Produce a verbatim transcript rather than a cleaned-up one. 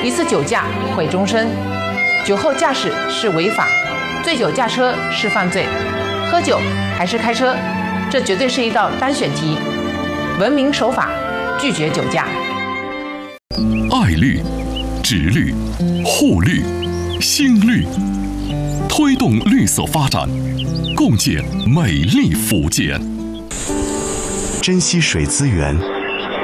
一次酒驾毁终身，酒后驾驶是违法，醉酒驾车是犯罪，喝酒还是开车，这绝对是一道单选题。文明守法，拒绝酒驾。 爱绿、植绿、护绿、新绿，推动绿色发展，共建美丽福建。 珍惜水资源，